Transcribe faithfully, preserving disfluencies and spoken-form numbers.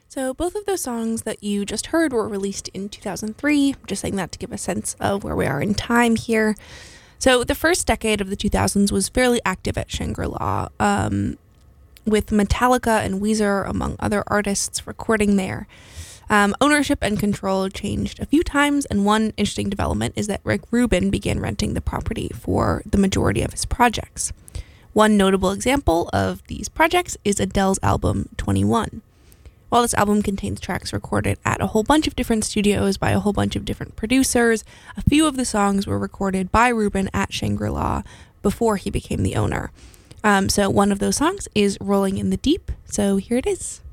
So both of those songs that you just heard were released in two thousand three. I'm just saying that to give a sense of where we are in time here. So the first decade of the two thousands was fairly active at Shangri-La, um, with Metallica and Weezer, among other artists, recording there. Um, ownership and control changed a few times, and one interesting development is that Rick Rubin began renting the property for the majority of his projects. One notable example of these projects is Adele's album twenty-one. While this album contains tracks recorded at a whole bunch of different studios by a whole bunch of different producers, a few of the songs were recorded by Rubin at Shangri-La before he became the owner. Um, so one of those songs is Rolling in the Deep, so here it is.